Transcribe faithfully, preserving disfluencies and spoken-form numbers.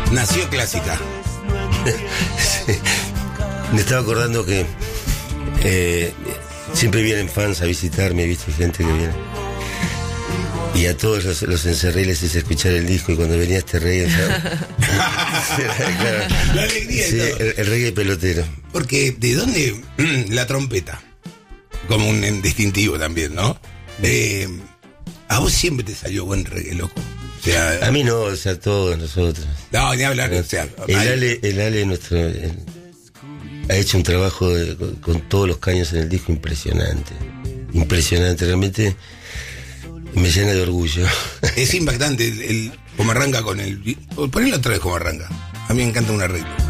Nació clásica. Sí. Me estaba acordando que eh, siempre vienen fans a visitarme, viste, gente que viene. Y a todos los, los encerré y les hice escuchar el disco, y cuando venía este reggae, claro, la alegría sí, de todo. El, el reggae pelotero. Porque, ¿de dónde la trompeta? Como un distintivo también, ¿no? Eh, a vos siempre te salió buen reggae, loco. O sea, a mí no, o sea, todos nosotros. No, ni hablar, o sea. El hay... Ale, el Ale nuestro, el, ha hecho un trabajo de, con, con todos los caños en el disco impresionante. Impresionante, realmente me llena de orgullo. Es impactante el, el cómo arranca con el. Ponelo otra vez como arranca. A mí me encanta un arreglo.